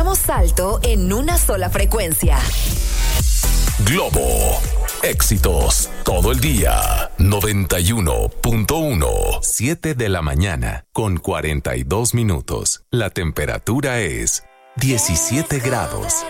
damos alto en una sola frecuencia. Globo. Éxitos todo el día. 91.1. 7 de la mañana con 42 minutos. La temperatura es 17 grados.